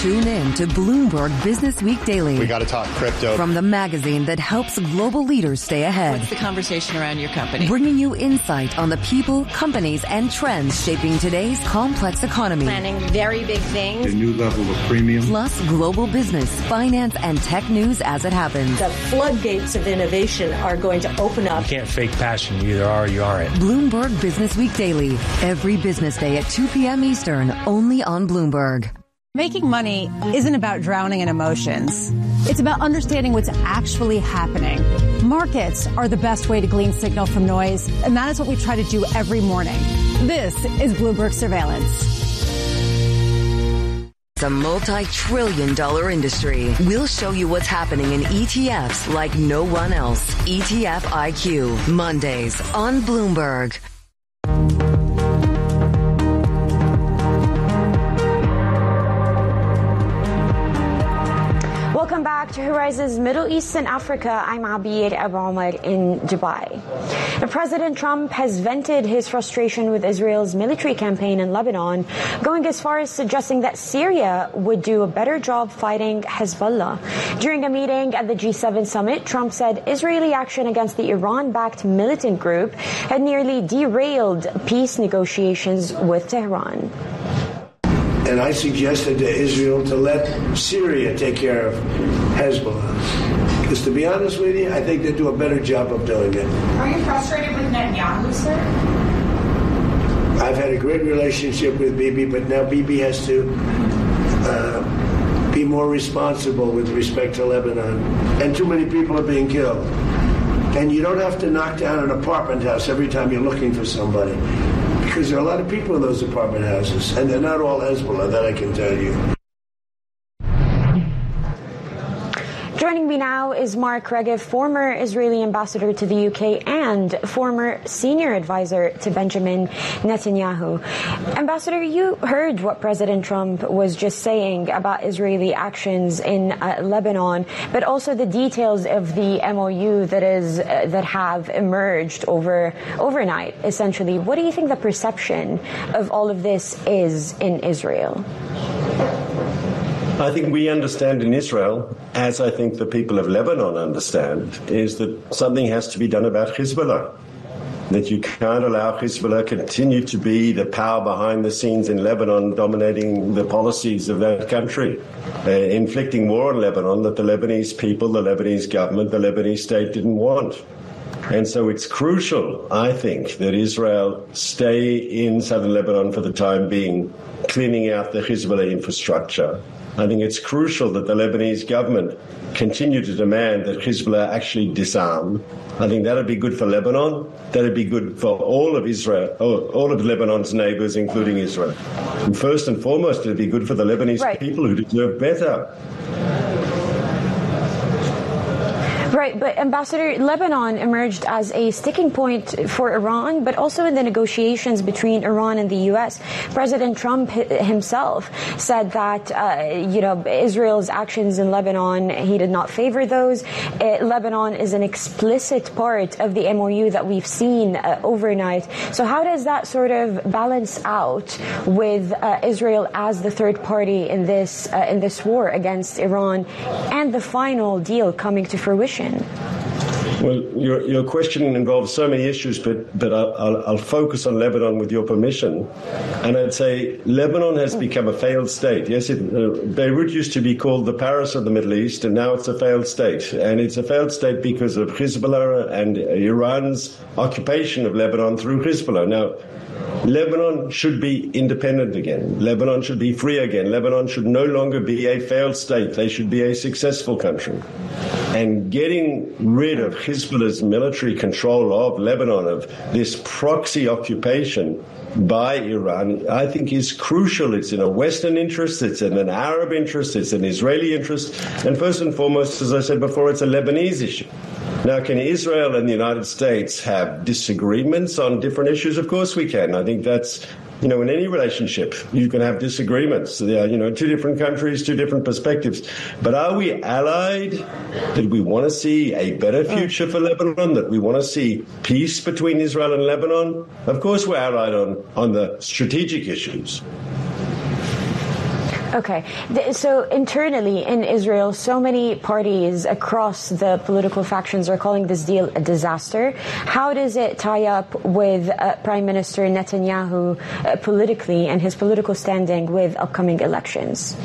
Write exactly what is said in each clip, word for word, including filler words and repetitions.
Tune in to Bloomberg Business Week Daily. We got to talk crypto. From the magazine that helps global leaders stay ahead. What's the conversation around your company? Bringing you insight on the people, companies, and trends shaping today's complex economy. Planning very big things. A new level of premium. Plus global business, finance, and tech news as it happens. The floodgates of innovation are going to open up. You can't fake passion. You either are or you aren't. Bloomberg Business Week Daily. Every business day at two p.m. Eastern, only on Bloomberg. Making money isn't about drowning in emotions. It's about understanding what's actually happening. Markets are the best way to glean signal from noise, and that is what we try to do every morning. This is Bloomberg Surveillance. It's a multi-trillion dollar industry. We'll show you what's happening in E T Fs like no one else. E T F I Q, Mondays on Bloomberg. Welcome back to Horizon's Middle East and Africa. I'm Abir Abu Omar in Dubai. President Trump has vented his frustration with Israel's military campaign in Lebanon, going as far as suggesting that Syria would do a better job fighting Hezbollah. During a meeting at the G seven summit, Trump said Israeli action against the Iran-backed militant group had nearly derailed peace negotiations with Tehran. And I suggested to Israel to let Syria take care of Hezbollah. Because to be honest with you, I think they do a better job of doing it. Are you frustrated with Netanyahu, sir? I've had a great relationship with Bibi, but now Bibi has to uh, be more responsible with respect to Lebanon. And too many people are being killed. And you don't have to knock down an apartment house every time you're looking for somebody. Because there are a lot of people in those apartment houses, and they're not all Hezbollah, that I can tell you. Joining me now is Mark Regev, former Israeli ambassador to the U K and former senior advisor to Benjamin Netanyahu. Ambassador, you heard what President Trump was just saying about Israeli actions in uh, Lebanon, but also the details of the M O U that is uh, that have emerged over overnight, essentially. What do you think the perception of all of this is in Israel? I think we understand in Israel, as I think the people of Lebanon understand, is that something has to be done about Hezbollah. That you can't allow Hezbollah continue to be the power behind the scenes in Lebanon, dominating the policies of that country, uh, inflicting war on Lebanon that the Lebanese people, the Lebanese government, the Lebanese state didn't want. And so it's crucial, I think, that Israel stay in southern Lebanon for the time being, cleaning out the Hezbollah infrastructure. I think it's crucial that the Lebanese government continue to demand that Hezbollah actually disarm. I think that would be good for Lebanon. That would be good for all of Israel, all of Lebanon's neighbors, including Israel. And first and foremost, it would be good for the Lebanese right. people who deserve better. Right, but Ambassador, Lebanon emerged as a sticking point for Iran, but also in the negotiations between Iran and the U S. President Trump himself said that, uh, you know, Israel's actions in Lebanon, he did not favor those. Uh, Lebanon is an explicit part of the M O U that we've seen uh, overnight. So how does that sort of balance out with uh, Israel as the third party in this uh, in this war against Iran and the final deal coming to fruition? Well, your, your question involves so many issues, but, but I'll, I'll, I'll focus on Lebanon with your permission. And I'd say Lebanon has become a failed state. Yes, it, uh, Beirut used to be called the Paris of the Middle East, and now it's a failed state. And it's a failed state because of Hezbollah and Iran's occupation of Lebanon through Hezbollah. Now, Lebanon should be independent again. Lebanon should be free again. Lebanon should no longer be a failed state. They should be a successful country. And getting rid of Hezbollah's military control of Lebanon, of this proxy occupation by Iran, I think is crucial. It's in a Western interest, it's in an Arab interest, it's an Israeli interest, and first and foremost, as I said before, it's a Lebanese issue. Now, can Israel and the United States have disagreements on different issues? Of course we can. I think that's, you know, in any relationship, you can have disagreements. There are, you know, two different countries, two different perspectives. But are we allied? That we want to see a better future for Lebanon? That we want to see peace between Israel and Lebanon? Of course we're allied on, on the strategic issues. Okay. So internally in Israel, so many parties across the political factions are calling this deal a disaster. How does it tie up with uh, Prime Minister Netanyahu uh, politically and his political standing with upcoming elections?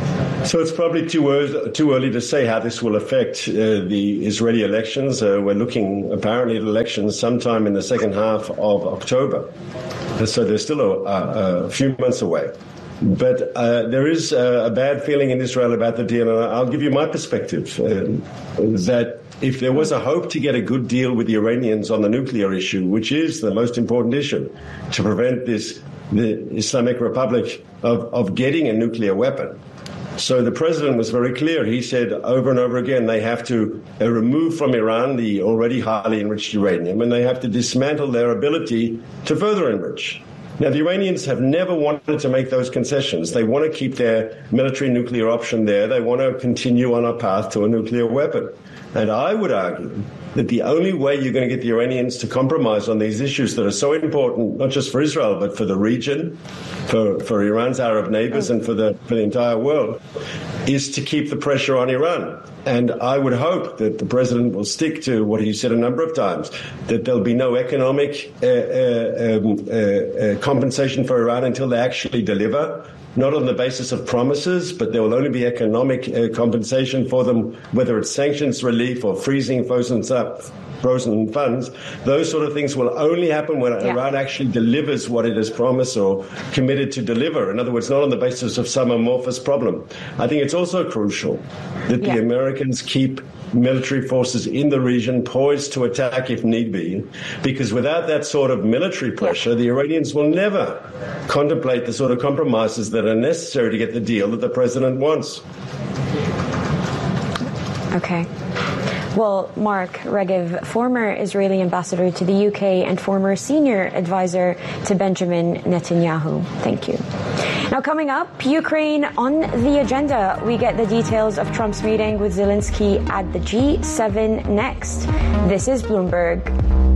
So it's probably too early, too early to say how this will affect uh, the Israeli elections. Uh, we're looking apparently at elections sometime in the second half of October. So they're still a, a, a few months away. But uh, there is uh, a bad feeling in Israel about the deal, and I'll give you my perspective, uh, that if there was a hope to get a good deal with the Iranians on the nuclear issue, which is the most important issue, to prevent this the Islamic Republic of, of getting a nuclear weapon. So the president was very clear. He said over and over again they have to uh, remove from Iran the already highly enriched uranium, and they have to dismantle their ability to further enrich. Now, the Iranians have never wanted to make those concessions. They want to keep their military nuclear option there. They want to continue on a path to a nuclear weapon. And I would argue that the only way you're going to get the Iranians to compromise on these issues that are so important, not just for Israel, but for the region, for, for Iran's Arab neighbors, and for the, for the entire world, is to keep the pressure on Iran. And I would hope that the president will stick to what he said a number of times, that there'll be no economic uh, uh, um, uh, uh, compensation for Iran until they actually deliver, not on the basis of promises, but there will only be economic uh, compensation for them, whether it's sanctions relief or freezing frozen up. frozen funds. Those sort of things will only happen when yeah. Iran actually delivers what it has promised or committed to deliver. In other words, not on the basis of some amorphous problem. I think it's also crucial that yeah. the Americans keep military forces in the region poised to attack if need be, because without that sort of military pressure, yeah. the Iranians will never contemplate the sort of compromises that are necessary to get the deal that the president wants. Okay. Well, Mark Regev, former Israeli ambassador to the U K and former senior advisor to Benjamin Netanyahu. Thank you. Now, coming up, Ukraine on the agenda. We get the details of Trump's meeting with Zelensky at the G seven next. This is Bloomberg.